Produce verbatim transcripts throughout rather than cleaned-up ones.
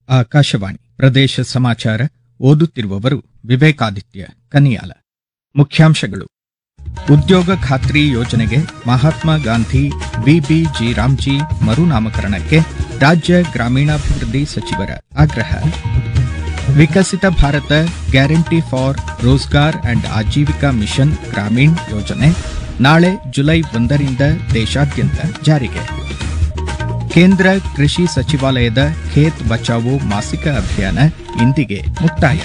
ಆಕಾಶವಾಣಿ ಪ್ರದೇಶ ಸಮಾಚಾರ ಓದುತ್ತಿರುವವರು ವಿವೇಕಾದಿತ್ಯ ಕನಿಯಾಲ. ಮುಖ್ಯಾಂಶಗಳು: ಉದ್ಯೋಗ ಖಾತ್ರಿ ಯೋಜನೆಗೆ ಮಹಾತ್ಮ ಗಾಂಧಿ ವಿಬಿಜಿ ರಾಮ್ಜಿ ಮರುನಾಮಕರಣಕ್ಕೆ ರಾಜ್ಯ ಗ್ರಾಮೀಣಾಭಿವೃದ್ಧಿ ಸಚಿವರ ಆಗ್ರಹ. ವಿಕಸಿತ Bharat guarantee for Rozgar and Aajeevika mission Gramin ಯೋಜನೆ ನಾಳೆ ಜುಲೈ ಒಂದರಿಂದ ದೇಶಾದ್ಯಂತ ಜಾರಿಗೆ. ಕೇಂದ್ರ ಕೃಷಿ ಸಚಿವಾಲಯದ ಖೇತ್ ಬಚಾವೋ ಮಾಸಿಕ ಅಭಿಯಾನ ಇಂದಿಗೆ ಮುಕ್ತಾಯ.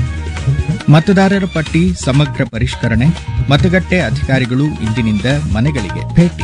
ಮತದಾರರ ಪಟ್ಟಿ ಸಮಗ್ರ ಪರಿಷ್ಕರಣೆ, ಮತಗಟ್ಟೆ ಅಧಿಕಾರಿಗಳು ಇಂದಿನಿಂದ ಮನೆಗಳಿಗೆ ಭೇಟಿ.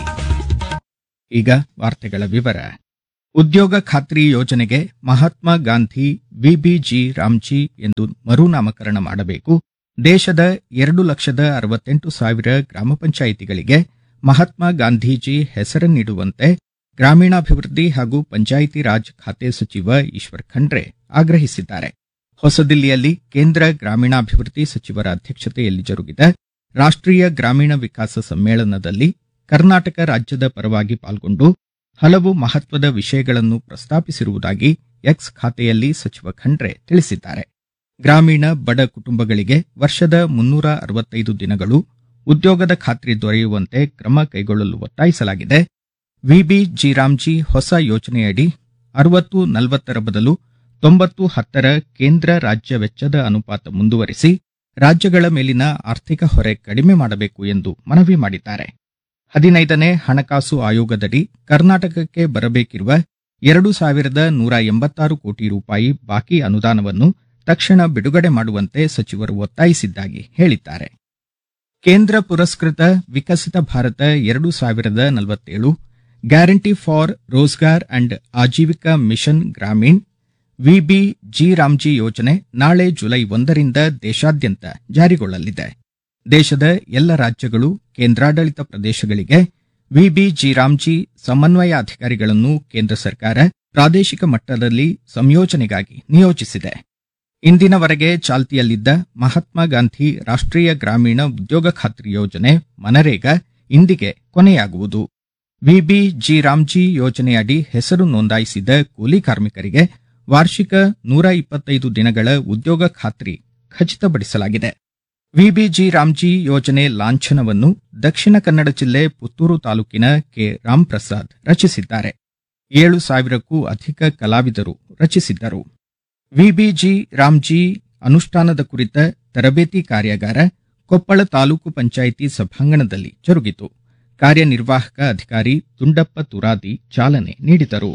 ಈಗ ವಾರ್ತೆಗಳ ವಿವರ. ಉದ್ಯೋಗ ಖಾತ್ರಿ ಯೋಜನೆಗೆ ಮಹಾತ್ಮ ಗಾಂಧಿ ವಿಬಿಜಿ ರಾಮ್ಜಿ ಎಂದು ಮರುನಾಮಕರಣ ಮಾಡಬೇಕು. ದೇಶದ ಎರಡು ಲಕ್ಷದ ಅರವತ್ತೆಂಟು ಸಾವಿರ ಗ್ರಾಮ ಪಂಚಾಯಿತಿಗಳಿಗೆ ಮಹಾತ್ಮ ಗಾಂಧೀಜಿ ಹೆಸರನ್ನಿಡುವಂತೆ ಗ್ರಾಮೀಣಾಭಿವೃದ್ಧಿ ಹಾಗೂ ಪಂಚಾಯಿತಿ ರಾಜ್ ಖಾತೆ ಸಚಿವ ಈಶ್ವರ್ ಖಂಡ್ರೆ ಆಗ್ರಹಿಸಿದ್ದಾರೆ. ಹೊಸದಿಲ್ಲಿಯಲ್ಲಿ ಕೇಂದ್ರ ಗ್ರಾಮೀಣಾಭಿವೃದ್ಧಿ ಸಚಿವರ ಅಧ್ಯಕ್ಷತೆಯಲ್ಲಿ ಜರುಗಿದ ರಾಷ್ಟ್ರೀಯ ಗ್ರಾಮೀಣ ವಿಕಾಸ ಸಮ್ಮೇಳನದಲ್ಲಿ ಕರ್ನಾಟಕ ರಾಜ್ಯದ ಪರವಾಗಿ ಪಾಲ್ಗೊಂಡು ಹಲವು ಮಹತ್ವದ ವಿಷಯಗಳನ್ನು ಪ್ರಸ್ತಾಪಿಸಿರುವುದಾಗಿ ಎಕ್ಸ್ ಖಾತೆಯಲ್ಲಿ ಸಚಿವ ಖಂಡ್ರೆ ತಿಳಿಸಿದ್ದಾರೆ. ಗ್ರಾಮೀಣ ಬಡ ಕುಟುಂಬಗಳಿಗೆ ವರ್ಷದ ಮುನ್ನೂರ ಅರವತ್ತೈದು ದಿನಗಳು ಉದ್ಯೋಗದ ಖಾತ್ರಿ ದೊರೆಯುವಂತೆ ಕ್ರಮ ಕೈಗೊಳ್ಳಲು ಒತ್ತಾಯಿಸಲಾಗಿದೆ. ವಿಬಿಜಿ ರಾಮ್ಜಿ ಹೊಸ ಯೋಜನೆಯಡಿ ಅರವತ್ತು ನಲವತ್ತರ ಬದಲು ತೊಂಬತ್ತು ಹತ್ತರ ಕೇಂದ್ರ ರಾಜ್ಯ ವೆಚ್ಚದ ಅನುಪಾತ ಮುಂದುವರಿಸಿ ರಾಜ್ಯಗಳ ಮೇಲಿನ ಆರ್ಥಿಕ ಹೊರೆ ಕಡಿಮೆ ಮಾಡಬೇಕು ಎಂದು ಮನವಿ ಮಾಡಿದ್ದಾರೆ. ಹದಿನೈದನೇ ಹಣಕಾಸು ಆಯೋಗದಡಿ ಕರ್ನಾಟಕಕ್ಕೆ ಬರಬೇಕಿರುವ ಎರಡು ಸಾವಿರದ ನೂರ ಎಂಬತ್ತಾರು ಕೋಟಿ ರೂಪಾಯಿ ಬಾಕಿ ಅನುದಾನವನ್ನು ತಕ್ಷಣ ಬಿಡುಗಡೆ ಮಾಡುವಂತೆ ಸಚಿವರು ಒತ್ತಾಯಿಸಿದ್ದಾಗಿ ಹೇಳಿದ್ದಾರೆ. ಕೇಂದ್ರ ಪುರಸ್ಕೃತ ವಿಕಸಿತ ಭಾರತ ಎರಡು ಸಾವಿರದ ನಲವತ್ತೇಳು guarantee for Rozgar and Aajeevika mission Gramin VBG Ramji ಯೋಜನೆ ನಾಳೆ ಜುಲೈ ಒಂದರಿಂದ ದೇಶಾದ್ಯಂತ ಜಾರಿಗೊಳ್ಳಲಿದೆ. ದೇಶದ ಎಲ್ಲ ರಾಜ್ಯಗಳು, ಕೇಂದ್ರಾಡಳಿತ ಪ್ರದೇಶಗಳಿಗೆ ವಿಬಿಜಿ ರಾಮ್ಜಿ ಸಮನ್ವಯಾಧಿಕಾರಿಗಳನ್ನು ಕೇಂದ್ರ ಸರ್ಕಾರ ಪ್ರಾದೇಶಿಕ ಮಟ್ಟದಲ್ಲಿ ಸಂಯೋಜನೆಗಾಗಿ ನಿಯೋಜಿಸಿದೆ. ಇಂದಿನವರೆಗೆ ಚಾಲ್ತಿಯಲ್ಲಿದ್ದ ಮಹಾತ್ಮ ಗಾಂಧಿ ರಾಷ್ಟ್ರೀಯ ಗ್ರಾಮೀಣ ಉದ್ಯೋಗ ಖಾತ್ರಿ ಯೋಜನೆ ಮನರೇಗಾ ಇಂದಿಗೆ ಕೊನೆಯಾಗುವುದು. ವಿಬಿಜಿ ರಾಮ್ಜಿ ಯೋಜನೆಯಡಿ ಹೆಸರು ನೋಂದಾಯಿಸಿದ ಕೂಲಿ ಕಾರ್ಮಿಕರಿಗೆ ವಾರ್ಷಿಕ ನೂರ ಇಪ್ಪತ್ತೈದು ದಿನಗಳ ಉದ್ಯೋಗ ಖಾತ್ರಿ ಖಚಿತಪಡಿಸಲಾಗಿದೆ. ವಿಬಿಜಿ ರಾಮ್ಜಿ ಯೋಜನೆ ಲಾಂಛನವನ್ನು ದಕ್ಷಿಣ ಕನ್ನಡ ಜಿಲ್ಲೆ ಪುತ್ತೂರು ತಾಲೂಕಿನ ಕೆ ರಾಮ್ಪ್ರಸಾದ್ ರಚಿಸಿದ್ದಾರೆ. ಏಳು ಸಾವಿರಕ್ಕೂ ಅಧಿಕ ಕಲಾವಿದರು ರಚಿಸಿದ್ದರು. ವಿಬಿಜಿ ರಾಮ್ಜಿ ಅನುಷ್ಠಾನದ ಕುರಿತ ತರಬೇತಿ ಕಾರ್ಯಾಗಾರ ಕೊಪ್ಪಳ ತಾಲೂಕು ಪಂಚಾಯಿತಿ ಸಭಾಂಗಣದಲ್ಲಿ ಜರುಗಿತು. ಕಾರ್ಯನಿರ್ವಾಹಕ ಅಧಿಕಾರಿ ದುಂಡಪ್ಪ ತುರಾದಿ ಚಾಲನೆ ನೀಡಿದರು.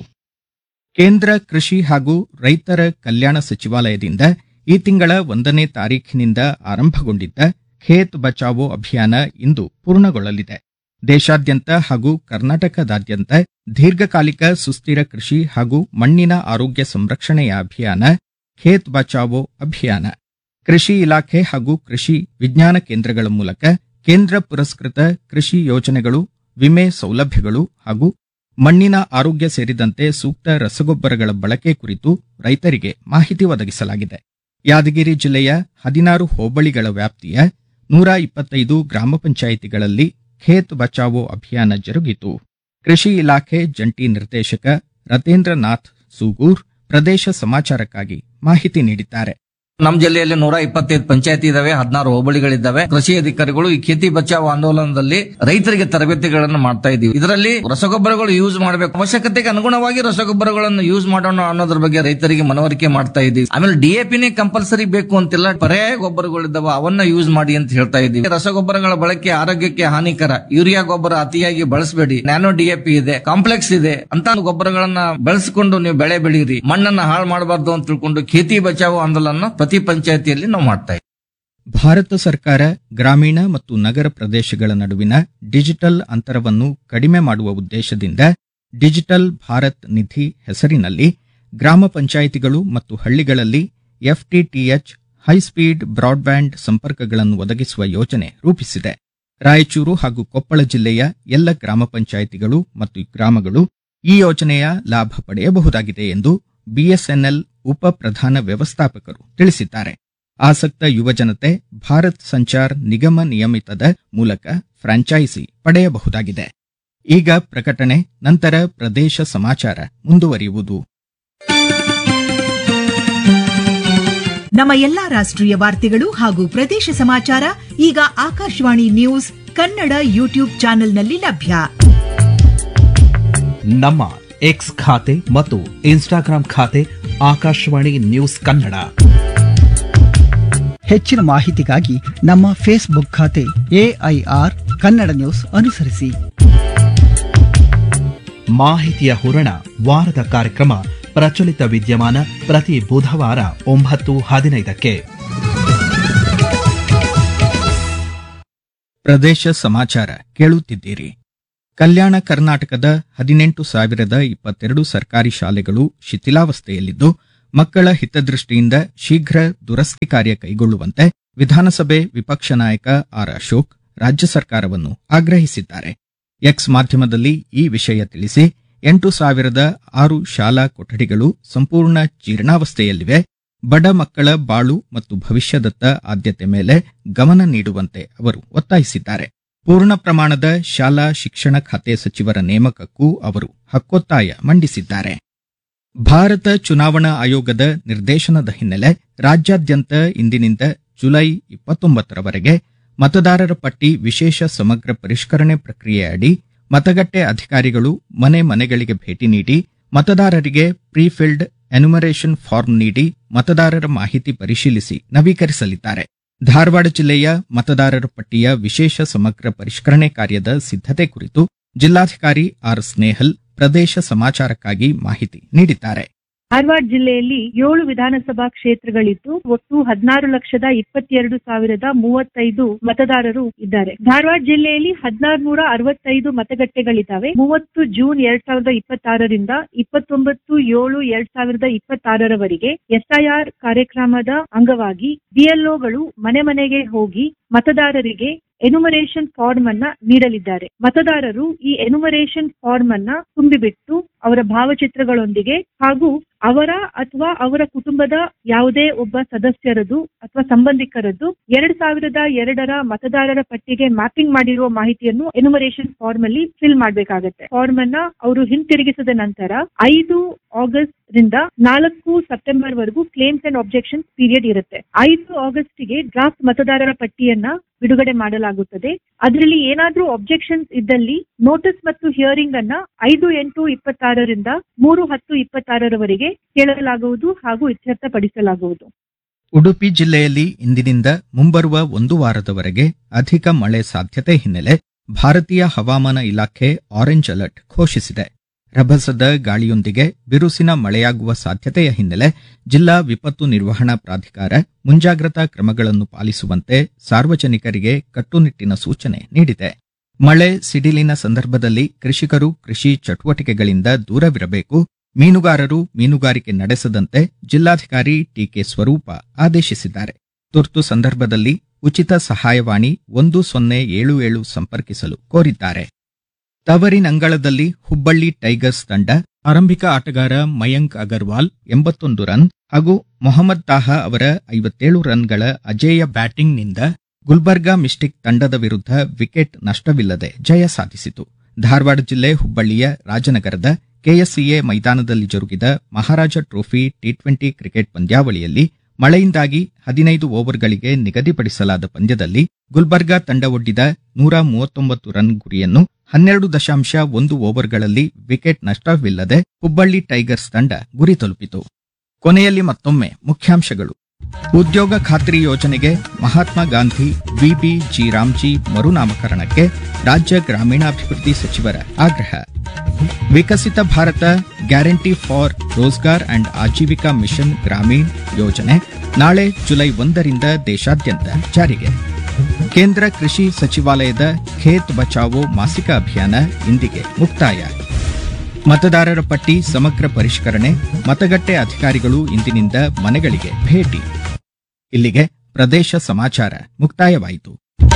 ಕೇಂದ್ರ ಕೃಷಿ ಹಾಗೂ ರೈತರ ಕಲ್ಯಾಣ ಸಚಿವಾಲಯದಿಂದ ಈ ತಿಂಗಳ ಒಂದನೇ ತಾರೀಖಿನಿಂದ ಆರಂಭಗೊಂಡಿದ್ದ ಖೇತ್ ಬಚಾವೋ ಅಭಿಯಾನ ಇಂದು ಪೂರ್ಣಗೊಳ್ಳಲಿದೆ. ದೇಶಾದ್ಯಂತ ಹಾಗೂ ಕರ್ನಾಟಕದಾದ್ಯಂತ ದೀರ್ಘಕಾಲಿಕ ಸುಸ್ಥಿರ ಕೃಷಿ ಹಾಗೂ ಮಣ್ಣಿನ ಆರೋಗ್ಯ ಸಂರಕ್ಷಣೆಯ ಅಭಿಯಾನ ಖೇತ್ ಬಚಾವೋ ಅಭಿಯಾನ. ಕೃಷಿ ಇಲಾಖೆ ಹಾಗೂ ಕೃಷಿ ವಿಜ್ಞಾನ ಕೇಂದ್ರಗಳ ಮೂಲಕ ಕೇಂದ್ರ ಪುರಸ್ಕೃತ ಕೃಷಿ ಯೋಜನೆಗಳು, ವಿಮೆ ಸೌಲಭ್ಯಗಳು ಹಾಗೂ ಮಣ್ಣಿನ ಆರೋಗ್ಯ ಸೇರಿದಂತೆ ಸೂಕ್ತ ರಸಗೊಬ್ಬರಗಳ ಬಳಕೆ ಕುರಿತು ರೈತರಿಗೆ ಮಾಹಿತಿ ಒದಗಿಸಲಾಗಿದೆ. ಯಾದಗಿರಿ ಜಿಲ್ಲೆಯ ಹದಿನಾರು ಹೋಬಳಿಗಳ ವ್ಯಾಪ್ತಿಯ ನೂರ ಇಪ್ಪತ್ತೈದು ಗ್ರಾಮ ಪಂಚಾಯಿತಿಗಳಲ್ಲಿ ಖೇತ್ ಬಚಾವೋ ಅಭಿಯಾನ ಜರುಗಿತು. ಕೃಷಿ ಇಲಾಖೆ ಜಂಟಿ ನಿರ್ದೇಶಕ ರತೇಂದ್ರನಾಥ್ ಸೂಗೂರ್ ಪ್ರದೇಶ ಸಮಾಚಾರಕ್ಕಾಗಿ ಮಾಹಿತಿ ನೀಡಿದ್ದಾರೆ. ನಮ್ಮ ಜಿಲ್ಲೆಯಲ್ಲಿ ನೂರ ಇಪ್ಪತ್ತೈದು ಪಂಚಾಯತಿ ಇದಾವೆ, ಹದಿನಾರು ಹೋಬಳಿಗಳಿದ್ದಾವೆ. ಕೃಷಿ ಅಧಿಕಾರಿಗಳು ಈ ಖೇತಿ ಬಚಾವ್ ಆಂದೋಲನದಲ್ಲಿ ರೈತರಿಗೆ ತರಬೇತಿಗಳನ್ನು ಮಾಡ್ತಾ ಇದೀವಿ. ಇದರಲ್ಲಿ ರಸಗೊಬ್ಬರಗಳು ಯೂಸ್ ಮಾಡಬೇಕು, ಅವಶ್ಯಕತೆಗೆ ಅನುಗುಣವಾಗಿ ರಸಗೊಬ್ಬರಗಳನ್ನು ಯೂಸ್ ಮಾಡೋಣ ಅನ್ನೋದ್ರ ಬಗ್ಗೆ ರೈತರಿಗೆ ಮನವರಿಕೆ ಮಾಡ್ತಾ ಇದೀವಿ. ಆಮೇಲೆ ಡಿಎಪಿನೇ ಕಂಪಲ್ಸರಿ ಬೇಕು ಅಂತಿಲ್ಲ, ಪರ್ಯಾಯ ಗೊಬ್ಬರಗಳಿದ್ದಾವೆ ಅವನ್ನ ಯೂಸ್ ಮಾಡಿ ಅಂತ ಹೇಳ್ತಾ ಇದೀವಿ. ರಸಗೊಬ್ಬರಗಳ ಬಳಕೆ ಆರೋಗ್ಯಕ್ಕೆ ಹಾನಿಕರ, ಯೂರಿಯಾ ಗೊಬ್ಬರ ಅತಿಯಾಗಿ ಬಳಸಬೇಡಿ, ನ್ಯಾನೋ ಡಿಎಪಿ ಇದೆ, ಕಾಂಪ್ಲೆಕ್ಸ್ ಇದೆ ಅಂತ ಗೊಬ್ಬರಗಳನ್ನ ಬಳಸಿಕೊಂಡು ನೀವು ಬೆಳೆ ಬೆಳೀರಿ, ಮಣ್ಣನ್ನ ಹಾಳು ಮಾಡಬಾರ್ದು ಅಂತ ತಿಳ್ಕೊಂಡು ಖೇತಿ ಬಚಾವ್ ಆಂದೋಲನ ಪ್ರತಿ ಪಂಚಾಯತಿಯಲ್ಲಿ ನಾವು ಮಾಡ್ತಾ ಇದ್ದೀವಿ. ಭಾರತ ಸರ್ಕಾರ ಗ್ರಾಮೀಣ ಮತ್ತು ನಗರ ಪ್ರದೇಶಗಳ ನಡುವಿನ ಡಿಜಿಟಲ್ ಅಂತರವನ್ನು ಕಡಿಮೆ ಮಾಡುವ ಉದ್ದೇಶದಿಂದ ಡಿಜಿಟಲ್ ಭಾರತ್ ನಿಧಿ ಹೆಸರಿನಲ್ಲಿ ಗ್ರಾಮ ಪಂಚಾಯಿತಿಗಳು ಮತ್ತು ಹಳ್ಳಿಗಳಲ್ಲಿ ಎಫ್ಟಿಟಿಎಚ್ ಹೈಸ್ಪೀಡ್ ಬ್ರಾಡ್ಬ್ಯಾಂಡ್ ಸಂಪರ್ಕಗಳನ್ನು ಒದಗಿಸುವ ಯೋಜನೆ ರೂಪಿಸಿದೆ. ರಾಯಚೂರು ಹಾಗೂ ಕೊಪ್ಪಳ ಜಿಲ್ಲೆಯ ಎಲ್ಲ ಗ್ರಾಮ ಪಂಚಾಯಿತಿಗಳು ಮತ್ತು ಗ್ರಾಮಗಳು ಈ ಯೋಜನೆಯ ಲಾಭ ಪಡೆಯಬಹುದಾಗಿದೆ ಎಂದು ಬಿಎಸ್ಎನ್ಎಲ್ ಉಪ ಪ್ರಧಾನ ವ್ಯವಸ್ಥಾಪಕರು ತಿಳಿಸಿದ್ದಾರೆ. ಆಸಕ್ತ ಯುವಜನತೆ ಭಾರತ್ ಸಂಚಾರ್ ನಿಗಮ ನಿಯಮಿತದ ಮೂಲಕ ಫ್ರಾಂಚೈಸಿ ಪಡೆಯಬಹುದಾಗಿದೆ. ಈಗ ಪ್ರಕಟಣೆ, ನಂತರ ಪ್ರದೇಶ ಸಮಾಚಾರ ಮುಂದುವರಿಯುವುದು. ನಮ್ಮ ಎಲ್ಲಾ ರಾಷ್ಟ್ರೀಯ ವಾರ್ತೆಗಳು ಹಾಗೂ ಪ್ರದೇಶ ಸಮಾಚಾರ ಈಗ ಆಕಾಶವಾಣಿ ನ್ಯೂಸ್ ಕನ್ನಡ ಯೂಟ್ಯೂಬ್ ಚಾನೆಲ್ನಲ್ಲಿ ಲಭ್ಯ. ನಮ್ಮ ಎಕ್ಸ್ ಖಾತೆ ಮತ್ತು ಇನ್ಸ್ಟಾಗ್ರಾಂ ಖಾತೆ ಆಕಾಶವಾಣಿ ನ್ಯೂಸ್ ಕನ್ನಡ. ಹೆಚ್ಚಿನ ಮಾಹಿತಿಗಾಗಿ ನಮ್ಮ ಫೇಸ್ಬುಕ್ ಖಾತೆ ಎಐಆರ್ ಕನ್ನಡ ನ್ಯೂಸ್ ಅನುಸರಿಸಿ. ಮಾಹಿತಿಯ ಹೂರಣ ವಾರದ ಕಾರ್ಯಕ್ರಮ ಪ್ರಚಲಿತ ವಿದ್ಯಮಾನ ಪ್ರತಿ ಬುಧವಾರ ಒಂಬತ್ತು ಹದಿನೈದಕ್ಕೆ. ಪ್ರದೇಶ ಸಮಾಚಾರ ಕೇಳುತ್ತಿದ್ದೀರಿ. ಕಲ್ಯಾಣ ಕರ್ನಾಟಕದ ಹದಿನೆಂಟು ಸಾವಿರದ ಇಪ್ಪತ್ತೆರಡು ಸರ್ಕಾರಿ ಶಾಲೆಗಳು ಶಿಥಿಲಾವಸ್ಥೆಯಲ್ಲಿದ್ದು, ಮಕ್ಕಳ ಹಿತದೃಷ್ಟಿಯಿಂದ ಶೀಘ್ರ ದುರಸ್ತಿ ಕಾರ್ಯ ಕೈಗೊಳ್ಳುವಂತೆ ವಿಧಾನಸಭೆ ವಿಪಕ್ಷ ನಾಯಕ ಆರ್ ಅಶೋಕ್ ರಾಜ್ಯ ಸರ್ಕಾರವನ್ನು ಆಗ್ರಹಿಸಿದ್ದಾರೆ. ಎಕ್ಸ್ ಮಾಧ್ಯಮದಲ್ಲಿ ಈ ವಿಷಯ ತಿಳಿಸಿ, ಎಂಟು ಸಾವಿರದ ಆರು ಶಾಲಾ ಕೊಠಡಿಗಳು ಸಂಪೂರ್ಣ ಜೀರ್ಣಾವಸ್ಥೆಯಲ್ಲಿವೆ. ಬಡ ಮಕ್ಕಳ ಬಾಳು ಮತ್ತು ಭವಿಷ್ಯದತ್ತ ಆದ್ಯತೆ ಮೇಲೆ ಗಮನ ನೀಡುವಂತೆ ಅವರು ಒತ್ತಾಯಿಸಿದ್ದಾರೆ. ಪೂರ್ಣ ಪ್ರಮಾಣದ ಶಾಲಾ ಶಿಕ್ಷಣ ಖಾತೆ ಸಚಿವರ ನೇಮಕಕ್ಕೂ ಅವರು ಹಕ್ಕೊತ್ತಾಯ ಮಂಡಿಸಿದ್ದಾರೆ. ಭಾರತ ಚುನಾವಣಾ ಆಯೋಗದ ನಿರ್ದೇಶನದ ಹಿನ್ನೆಲೆ ರಾಜ್ಯಾದ್ಯಂತ ಇಂದಿನಿಂದ ಜುಲೈ ಇಪ್ಪತ್ತೊಂಬತ್ತರವರೆಗೆ ಮತದಾರರ ಪಟ್ಟಿ ವಿಶೇಷ ಸಮಗ್ರ ಪರಿಷ್ಕರಣೆ ಪ್ರಕ್ರಿಯೆ ಅಡಿ ಮತಗಟ್ಟೆ ಅಧಿಕಾರಿಗಳು ಮನೆ ಮನೆಗಳಿಗೆ ಭೇಟಿ ನೀಡಿ ಮತದಾರರಿಗೆ ಪ್ರೀಫಿಲ್ಡ್ ಎನ್ಯುಮರೇಷನ್ ಫಾರ್ಮ್ ನೀಡಿ ಮತದಾರರ ಮಾಹಿತಿ ಪರಿಶೀಲಿಸಿ ನವೀಕರಿಸಲಿದ್ದಾರೆ. ಧಾರವಾಡ ಜಿಲ್ಲೆಯ ಮತದಾರರ ಪಟ್ಟಿಯ ವಿಶೇಷ ಸಮಗ್ರ ಪರಿಷ್ಕರಣೆ ಕಾರ್ಯದ ಸಿದ್ಧತೆ ಕುರಿತು ಜಿಲ್ಲಾಧಿಕಾರಿ ಆರ್ ಸ್ನೇಹಲ್ ಪ್ರದೇಶ ಸಮಾಚಾರಕ್ಕಾಗಿ ಮಾಹಿತಿ ನೀಡಿದ್ದಾರೆ. ಧಾರವಾಡ ಜಿಲ್ಲೆಯಲ್ಲಿ ಏಳು ವಿಧಾನಸಭಾ ಕ್ಷೇತ್ರಗಳಿದ್ದು ಒಟ್ಟು ಹದಿನಾರು ಲಕ್ಷದ ಇಪ್ಪತ್ತೆರಡು ಸಾವಿರದ ಮೂವತ್ತೈದು ಮತದಾರರು ಇದ್ದಾರೆ. ಧಾರವಾಡ ಜಿಲ್ಲೆಯಲ್ಲಿ ಹದಿನಾರು ನೂರ ಅರವತ್ತೈದು ಮತಗಟ್ಟೆಗಳಿದ್ದಾವೆ. ಮೂವತ್ತು ಜೂನ್ ಎರಡ್ ಸಾವಿರದ ಇಪ್ಪತ್ತಾರರಿಂದ ಇಪ್ಪತ್ತೊಂಬತ್ತು ಏಳು ಎರಡ್ ಸಾವಿರದ ಇಪ್ಪತ್ತಾರರವರೆಗೆ ಎಸ್ಐಆರ್ ಕಾರ್ಯಕ್ರಮದ ಅಂಗವಾಗಿ ಬಿಎಲ್ಒಗಳು ಮನೆ ಮನೆಗೆ ಹೋಗಿ ಮತದಾರರಿಗೆ ಎನ್ಯುಮರೇಷನ್ ಫಾರ್ಮ್ ಅನ್ನ ನೀಡಲಿದ್ದಾರೆ. ಮತದಾರರು ಈ ಎನ್ಯುಮರೇಷನ್ ಫಾರ್ಮ್ ಅನ್ನ ತುಂಬಿಬಿಟ್ಟು ಅವರ ಭಾವಚಿತ್ರಗಳೊಂದಿಗೆ ಹಾಗೂ ಅವರ ಅಥವಾ ಅವರ ಕುಟುಂಬದ ಯಾವುದೇ ಒಬ್ಬ ಸದಸ್ಯರದು ಅಥವಾ ಸಂಬಂಧಿಕರದ್ದು ಎರಡ್ ಸಾವಿರದ ಎರಡರ ಮತದಾರರ ಪಟ್ಟಿಗೆ ಮ್ಯಾಪಿಂಗ್ ಮಾಡಿರುವ ಮಾಹಿತಿಯನ್ನು ಎನ್ಯುಮರೇಷನ್ ಫಾರ್ಮ್ ಅಲ್ಲಿ ಫಿಲ್ ಮಾಡಬೇಕಾಗತ್ತೆ. ಫಾರ್ಮ್ ಅನ್ನ ಅವರು ಹಿಂತಿರುಗಿಸಿದ ನಂತರ ಐದು ಆಗಸ್ಟ್ ರಿಂದ ನಾಲ್ಕು ಸೆಪ್ಟೆಂಬರ್ ವರೆಗೂ ಕ್ಲೇಮ್ಸ್ ಅಂಡ್ ಆಬ್ಜೆಕ್ಷನ್ ಪೀರಿಯಡ್ ಇರುತ್ತೆ. ಐದು ಆಗಸ್ಟ್ ಗೆ ಡ್ರಾಫ್ಟ್ ಮತದಾರರ ಪಟ್ಟಿಯನ್ನ ಬಿಡುಗಡೆ ಮಾಡಲಾಗುತ್ತದೆ. ಅದರಲ್ಲಿ ಏನಾದ್ರೂ ಆಬ್ಜೆಕ್ಷನ್ಸ್ ಇದ್ದಲ್ಲಿ ನೋಟಿಸ್ ಮತ್ತು ಹಿಯರಿಂಗ್ ಅನ್ನ ಐದು ಎಂಟು ಇಪ್ಪತ್ತಾರರಿಂದ ಮೂರು ಹತ್ತು ಇಪ್ಪತ್ತಾರರವರೆಗೆ ಕೇಳಲಾಗುವುದು ಹಾಗೂ ಇತ್ಯರ್ಥಪಡಿಸಲಾಗುವುದು. ಉಡುಪಿ ಜಿಲ್ಲೆಯಲ್ಲಿ ಇಂದಿನಿಂದ ಮುಂಬರುವ ಒಂದು ವಾರದವರೆಗೆ ಅಧಿಕ ಮಳೆ ಸಾಧ್ಯತೆ ಹಿನ್ನೆಲೆ ಭಾರತೀಯ ಹವಾಮಾನ ಇಲಾಖೆ ಆರೆಂಜ್ ಅಲರ್ಟ್ ಘೋಷಿಸಿದೆ. ರಭಸದ ಗಾಳಿಯೊಂದಿಗೆ ಬಿರುಸಿನ ಮಳೆಯಾಗುವ ಸಾಧ್ಯತೆಯ ಹಿನ್ನೆಲೆ ಜಿಲ್ಲಾ ವಿಪತ್ತು ನಿರ್ವಹಣಾ ಪ್ರಾಧಿಕಾರ ಮುಂಜಾಗ್ರತಾ ಕ್ರಮಗಳನ್ನು ಪಾಲಿಸುವಂತೆ ಸಾರ್ವಜನಿಕರಿಗೆ ಕಟ್ಟುನಿಟ್ಟಿನ ಸೂಚನೆ ನೀಡಿದೆ. ಮಳೆ ಸಿಡಿಲಿನ ಸಂದರ್ಭದಲ್ಲಿ ಕೃಷಿಕರು ಕೃಷಿ ಚಟುವಟಿಕೆಗಳಿಂದ ದೂರವಿರಬೇಕು. ಮೀನುಗಾರರು ಮೀನುಗಾರಿಕೆ ನಡೆಸದಂತೆ ಜಿಲ್ಲಾಧಿಕಾರಿ ಟಿಕೆ ಸ್ವರೂಪ ಆದೇಶಿಸಿದ್ದಾರೆ. ತುರ್ತು ಸಂದರ್ಭದಲ್ಲಿ ಉಚಿತ ಸಹಾಯವಾಣಿ ಒಂದು ಸೊನ್ನೆ ಏಳು ಏಳು ಸಂಪರ್ಕಿಸಲು ಕೋರಿದ್ದಾರೆ. ತವರಿನಂಗಳದಲ್ಲಿ ಹುಬ್ಬಳ್ಳಿ ಟೈಗರ್ಸ್ ತಂಡ ಆರಂಭಿಕ ಆಟಗಾರ ಮಯಾಂಕ್ ಅಗರ್ವಾಲ್ ಎಂಬತ್ತೊಂದು ರನ್ ಹಾಗೂ ಮೊಹಮ್ಮದ್ ತಾಹಾ ಅವರ ಐವತ್ತೇಳು ರನ್ಗಳ ಅಜೇಯ ಬ್ಯಾಟಿಂಗ್ನಿಂದ ಗುಲ್ಬರ್ಗಾ ಮಿಸ್ಟಿಕ್ ತಂಡದ ವಿರುದ್ಧ ವಿಕೆಟ್ ನಷ್ಟವಿಲ್ಲದೆ ಜಯ ಸಾಧಿಸಿತು. ಧಾರವಾಡ ಜಿಲ್ಲೆ ಹುಬ್ಬಳ್ಳಿಯ ರಾಜನಗರದ ಕೆಎಸ್ಸಿಎ ಮೈದಾನದಲ್ಲಿ ಜರುಗಿದ ಮಹಾರಾಜ ಟ್ರೋಫಿ ಟಿ ಟ್ವೆಂಟಿ ಕ್ರಿಕೆಟ್ ಪಂದ್ಯಾವಳಿಯಲ್ಲಿ ಮಳೆಯಿಂದಾಗಿ ಹದಿನೈದು ಓವರ್ಗಳಿಗೆ ನಿಗದಿಪಡಿಸಲಾದ ಪಂದ್ಯದಲ್ಲಿ ಗುಲ್ಬರ್ಗಾ ತಂಡ ಒಡ್ಡಿದ ನೂರ ಮೂವತ್ತೊಂಬತ್ತು ರನ್ ಗುರಿಯನ್ನು ಹನ್ನೆರಡು ದಶಾಂಶ ಒಂದು ಓವರ್ಗಳಲ್ಲಿ ವಿಕೆಟ್ ನಷ್ಟವಿಲ್ಲದೆ ಹುಬ್ಬಳ್ಳಿ ಟೈಗರ್ಸ್ ತಂಡ ಗುರಿ ತಲುಪಿತು. ಕೊನೆಯಲ್ಲಿ ಮತ್ತೊಮ್ಮೆ ಮುಖ್ಯಾಂಶಗಳು. ಉದ್ಯೋಗ ಖಾತ್ರಿ ಯೋಜನೆಗೆ ಮಹಾತ್ಮ ಗಾಂಧಿ ವಿಬಿ ಜಿ ರಾಮ್ಜಿ ಮರುನಾಮಕರಣಕ್ಕೆ ರಾಜ್ಯ ಗ್ರಾಮೀಣಾಭಿವೃದ್ಧಿ ಸಚಿವರ ಆಗ್ರಹ. ವಿಕಸಿತ Bharat guarantee for Rozgar and Aajeevika mission Gramin ಯೋಜನೆ ನಾಳೆ ಜುಲೈ ಒಂದರಿಂದ ದೇಶಾದ್ಯಂತ ಜಾರಿಗೆ. ಕೇಂದ್ರ ಕೃಷಿ ಸಚಿವಾಲಯದ ಖೇತ್ ಬಚಾವೋ ಮಾಸಿಕ ಅಭಿಯಾನ ಇಂದಿಗೆ ಮುಕ್ತಾಯ. ಮತದಾರರ ಪಟ್ಟಿ ಸಮಗ್ರ ಪರಿಷ್ಕರಣೆ, ಮತಗಟ್ಟೆ ಅಧಿಕಾರಿಗಳು ಇಂದಿನಿಂದ ಮನೆಗಳಿಗೆ ಭೇಟಿ. ಇಲ್ಲಿಗೆ ಪ್ರದೇಶ ಸಮಾಚಾರ ಮುಕ್ತಾಯವಾಯಿತು.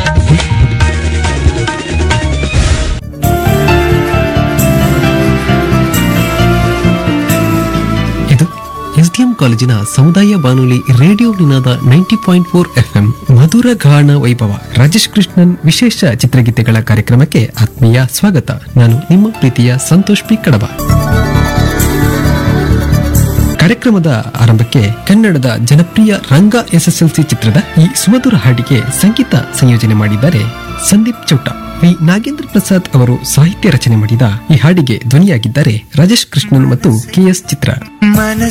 ಇದು ಎಸ್ಡಿಎಂ ಕಾಲೇಜಿನ ಸಮುದಾಯ ಬಾನುಲಿ ರೇಡಿಯೋ ನಿನಾದ ನೈಂಟಿ ಪಾಯಿಂಟ್ ಫೋರ್ ಎಫ್ಎಂ ಮಧುರ ಗಾನ ವೈಭವ ರಾಜೇಶ್ ಕೃಷ್ಣನ್ ವಿಶೇಷ ಚಿತ್ರಗೀತೆಗಳ ಕಾರ್ಯಕ್ರಮಕ್ಕೆ ಆತ್ಮೀಯ ಸ್ವಾಗತ. ನಾನು ನಿಮ್ಮ ಪ್ರೀತಿಯ ಸಂತೋಷ್ ಪಿ ಕಡಬ. ಕಾರ್ಯಕ್ರಮದ ಆರಂಭಕ್ಕೆ ಕನ್ನಡದ ಜನಪ್ರಿಯ ರಂಗ ಎಸ್ಎಸ್ಎಲ್ಸಿ ಚಿತ್ರದ ಈ ಸುಮಧುರ ಹಾಡಿಗೆ ಸಂಗೀತ ಸಂಯೋಜನೆ ಮಾಡಿದ್ದಾರೆ ಸಂದೀಪ್ ಚೌಟ. ವಿ ನಾಗೇಂದ್ರ ಪ್ರಸಾದ್ ಅವರು ಸಾಹಿತ್ಯ ರಚನೆ ಮಾಡಿದ ಈ ಹಾಡಿಗೆ ಧ್ವನಿಯಾಗಿದ್ದಾರೆ ರಾಜೇಶ್ ಕೃಷ್ಣನ್ ಮತ್ತು ಕೆ ಎಸ್ ಚಿತ್ರ.